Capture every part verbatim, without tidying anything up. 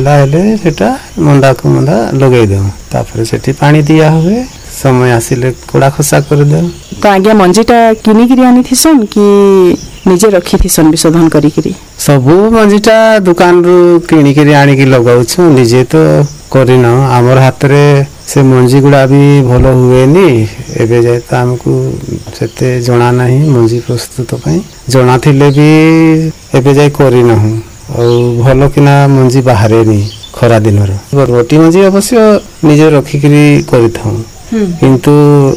ହେଲା ହେଲେ ସେଟା मंदा को मंदा लगे दे तापर सेठी पानी दिया हुए समय आसिले कोड़ा खसा कर दे। तो आज्ञा मंजीटा किनिकी आनी थिसन कि निजे रखी थिसन विशोधन करी करी सबु मंजीटा दुकान रु किनिकी आनी की लगाउछु निजे तो करिन हमर हाथ रे से मंजी गुड़ा भी भलो हुए नी एबे जाय त हमकु सेते जणा नाही मंजी प्रस्तुत पई जणा थिले भी एबे जाय करिन हूं और भलो किना मंजी बाहरे नी खरा दिन रो बरबटी मंजी अवश्य निजे रखी करी करिथौ किंतु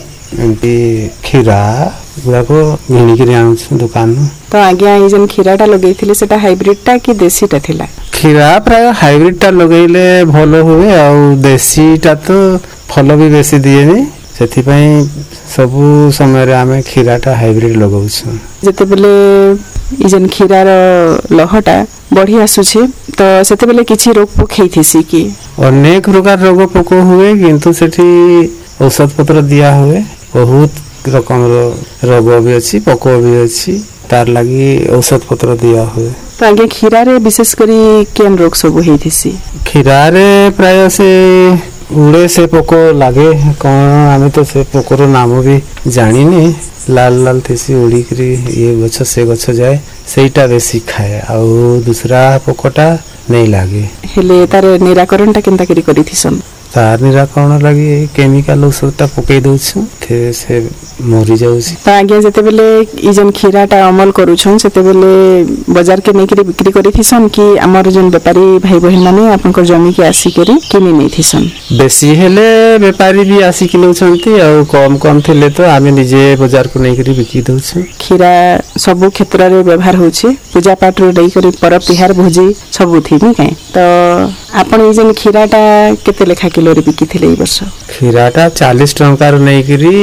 एंती खीरा गुड़ा को घिनी करी आनु दुकान। तो आज्ञा ई जन खीराटा लगैथिले सेटा हाइब्रिडटा कि देसीटा थिला? खीरा प्राय हाइब्रिडटा लगैले भलो हुए और देसीटा तो फल भी बेसी दिएनी सेथि पई सबु समय रे आमे खीराटा हाइब्रिड लगाउछु। जते बेले ई जन खीरार लहटा बढ़ी आसुछे तो सेते बेले किछि रोग पोक हेथिसी कि अनेक प्रकार रोग पोक हुए किंतु सेठी औषध पत्र दिया हुए बहुत रकम रोग भी अच्छी पोक भी अच्छी तार लगी औषध पत्र दिया हुए। तो आगे खीरा रे विशेष करी केन रोग सब हेथिसी? खीरा रे प्राय से उड़े से पोक लागे कौन आमे तो से पोकर नाम भी जानिनी लाल लाल थेसी उड़ी करी ये गछ से गछ जाए सेटा बेसी खाए आ दूसरा पोकटा नहीं लागे। हेले तार निराकरण ता केनता करी करी थिसन? तार निराकरण लगी केमिकल औषधटा पकई दउछु थे से मरी जाउछि। त आगे जते बेले ई जन खीराटा अमल करूछन सेते बेले बाजार के नेकरी बिक्री करी थिसन कि हमर जन व्यापारी भाई बहन माने आपनकर जमी के आसी करी किनि नै थिसन? बेसी हेले व्यापारी भी आसी किनउछंती और कम कम थिले तो आमे निजे बाजार को नेकरी बिक्री दउछु। खीरा सब क्षेत्र रे व्यवहार होछि पूजा पाठ रे दई करी परब तिहार भोजी सब थी नि काई तो आपन ई जन खीराटा केते लेखा किलो रे बिकी थिले ई वर्ष? खीराटा चालीस टंका रो नै करी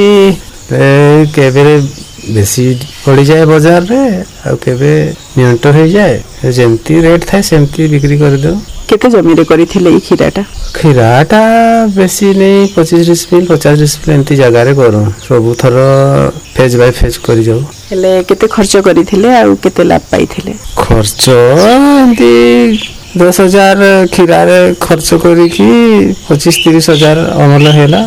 केबे बेसी पड़ी जाए बाजार रे आ केबे नियंत्रण हो जाए जेमती रेट थाए सेमती बिक्री कर दो। केते जमी रे करी थिले ई खीराटा? खीराटा बेसी नहीं पच्चीस डिसमिल पचास डिसमिल एंती जगह रे करू सब थर फेज बाय फेज करी जाऊ। हेले केते खर्च करी थिले आ केते लाभ पाई थिले? खर्च एंती दस हजार खीरा रे खर्च करी की पच्चीस तीस हजार अमल हैला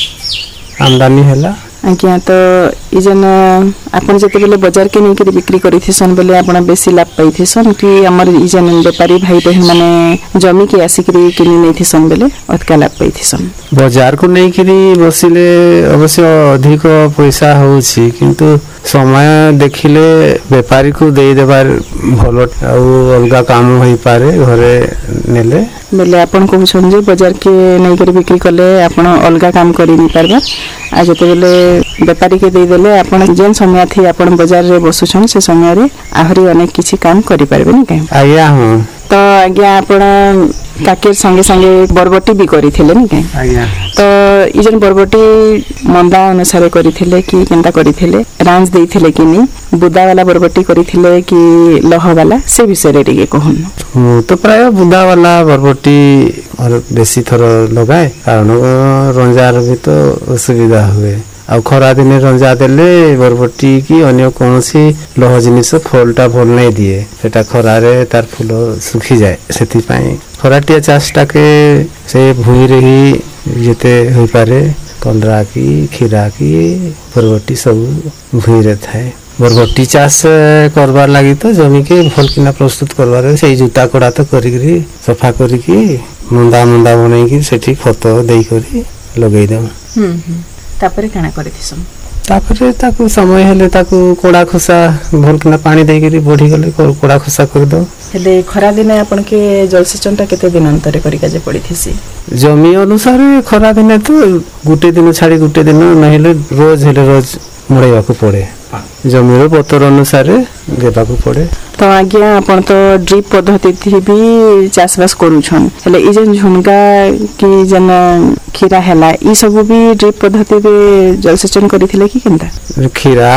आमदानी हैला। आज्ञा तो ई जन आपन जते बेले बाजार के नेकरी बिक्री करी थिसन बेले आपन बेसी लाभ पाई थिसन कि हमर ई जन व्यापारी भाई बहन माने जमी के आसी करी किनि नै थिसन बेले अतका लाभ पाई थिसन? बाजार को नेकरी बसिले अवश्य अधिक पैसा होउछि किंतु समय देखिले व्यापारी को दे देबार भलो आ अलगा काम होई पारे घरे नेले बेले आपन कहउछन जे बाजार के नेकरी बिक्री करले आपन अलगा काम करि नि पारबा आ जते बेले व्यापारी के दे देले आपन जेन समय थी आपन बाजार रे बसुछन से समय रे आहरी अनेक किछि काम करि पारबे नि काई? आया हां तो आज्ञा आपण काकेर संगे संगे बरबटी भी करी थिले नि काई? आज्ञा तो ई जन बरबटी मंदा अनुसार करी थिले कि केनता करी थिले रांज देई थिले कि नि बुदा वाला बरबटी करी थिले कि लह वाला से विषय रे टिके कहन? मु तो प्राय बुदा वाला बरबटी और बेसी थर लगाए कारण रंजार भी तो असुविधा हुए आ खरा दिन रंजा देले बरबटी की अन्य कोनसी लह जिनिस फलटा भल नै दिए सेटा खरा रे तार फूल सुखी जाए सेति पई खराटिया चाषटा के से भूई रे ही जेते होई पारे कंडरा की खीरा की बरबटी सब भूई रे थाए। बरबटी चाष करबार लागि तो जमी के भल किना प्रस्तुत करबार से जुता कोड़ा तो करी करी सफा करी की मुंदा मुंदा बनै की सेठी खत देई करी लगै दम। हम तापरे काना करि थिसन? तापरे ताकू समय हेले ताकू कोड़ा खसा भल किना पानी देई करी बढ़ी गले कोड़ा खसा कर दो। हेले खरा दिने आपन के जलसेचनटा केते दिन अंतरे करी काजे पड़ी थिसी? जमी अनुसार खरा दिने तो गुटे दिन छाड़ी गुटे दिन नहेले रोज हेले रोज मुड़ैबा को पड़े जमीर पतर अनुसार देबा को पड़े। तो आज्ञा आपण तो ड्रिप पद्धति थी भी चाषबास करूछन हेले ई जन झुमका की जन खीरा हैला ई सब भी ड्रिप पद्धति बे जलसेचन करिथिले कि केनता? खीरा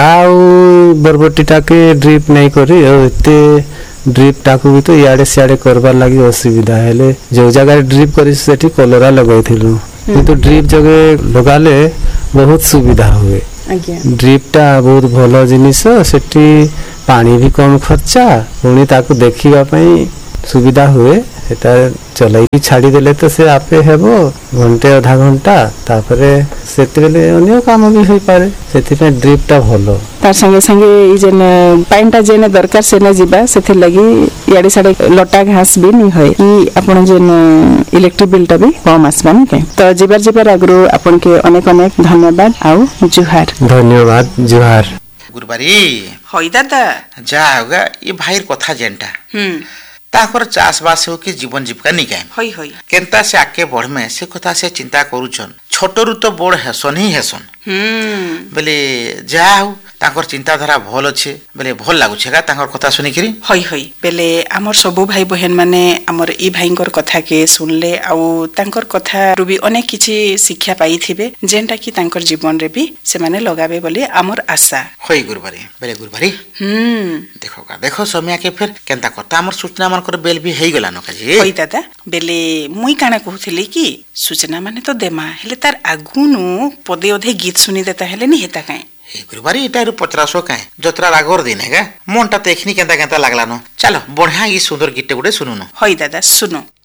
और बरबटीटा के ड्रिप नहीं करी और एते ड्रिप टाकू भी तो याडे सियाडे करबार लागि असुविधा हेले जो जगह ड्रिप करी सेठी कलरा लगाइथिलु किंतु ड्रिप जगह लगाले बहुत सुविधा हुए। ड्रिपटा बहुत भलो जिनिस सेठी पानी भी कम खर्चा पुणी ताकू देखिबा पई सुविधा हुए ସେଟା ଚଲେଇକି ଛାଡ଼ିଦେଲେ ତ ସେ ଆପେ ହେବ ଘଣ୍ଟେ ଅଧା ଘଣ୍ଟା, ତାପରେ ସେତେବେଳେ ଅନ୍ୟ କାମ ବି ହେଇପାରେ। ସେଥିପାଇଁ ଡ୍ରିପ୍ଟା ଭଲ। ତାର ସାଙ୍ଗେ ସାଙ୍ଗେ ଇ ଯେନ୍ ପାଣିଟା ଯେନେ ଦରକାର ସେନେ ଯିବା, ସେଥିର ଲାଗି ଇଆଡେ ସାଡେ ଲଟା ଘାସ ବି ନି ହଏ କି ଆପଣ ଯେନ୍ ଇଲେକ୍ଟ୍ରିक ବିଲଟା ବି କମ আসবা নি কে। ତ ଯିବାର ଯିବାର ଆଗରୁ ଆପଣକେ ଅନେକ ଅନେକ ଧନ୍ୟବାଦ ଆଉ ଜୁହାର। ଧନ୍ୟବାଦ, ଜୁହାର। गुरुबारी ହଇ ଦାଦା। जा होगा ये भाईर कथा जेनटा ହୁଁ ताकर चाष बास हो कि जीवन जीविका नहीं कायम ହଇ ହଇ केनता से आके बढ़मे से कथा से चिंता करूछन। छोटरू तो बड़ हेसन ही हेसन ହୁଁ बोले जा हो ताकर चिंताधारा भल अच्छे बोले भल लागुछे का ताकर कथा सुनी करी ହଇ ହଇ ବେଲେ ଆମର ସବୁ ଭାଇ ବହେନ ମାନେ ଆମର ଇ ଭାଇଙ୍କର କଥା के सुनले ଆଉ ତାଙ୍କର କଥାରୁ ବି ଅନେକ କିଛି ଶିକ୍ଷା ପାଇଥିବେ ଯେନ୍ଟା କି ତାଙ୍କର ଜୀବନରେ ବି ସେମାନେ ଲଗାବେ ବୋଲି ଆମର ଆଶା। होई गुरुबारी बोले गुरुबारी ହୁଁ देखो का देखो समय के फिर केनता कथा हमर सूचना मानकर बेल भी हेई गला न काजी ହଇ ଦାଦା ବେଲେ ମୁଇଁ କାଣା କହୁଥିଲି କି ସୂଚନା ମାନେ ତ ଦେମା ହେଲେ ତାର ଆଗୁନୁ ପଦେ ଅଧେ ଗୀତ ଶୁଣି ଦେତା ହେଲେ ନି ହେତା କାଇଁ हे गुरुबारी इटा रु पचरासो काए जतरा रागोर दिन है का मनटा देखनी केनता केनता लागला न चलो बढ़िया ई सुंदर गीत गुडे सुनु न ହଇ ଦାଦା ଶୁନ।